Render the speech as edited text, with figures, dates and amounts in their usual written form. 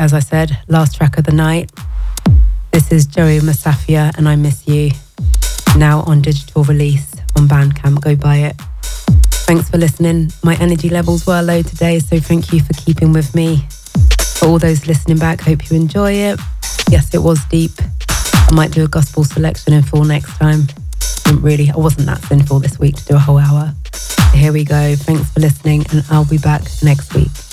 as I said, last track of the night. This is Joey Musafia and I Miss You, now on digital release on Bandcamp. Go buy it. Thanks for listening. My energy levels were low today, so thank you for keeping with me. For all those listening back, hope you enjoy it. Yes, it was deep. I might do a gospel selection in full next time. I wasn't that sinful this week to do a whole hour. Here we go. Thanks for listening, and I'll be back next week.